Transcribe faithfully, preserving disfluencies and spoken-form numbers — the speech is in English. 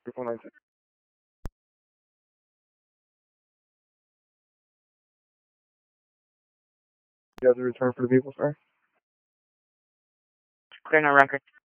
four nine six. You guys a return for the vehicle, sir? Clear no record.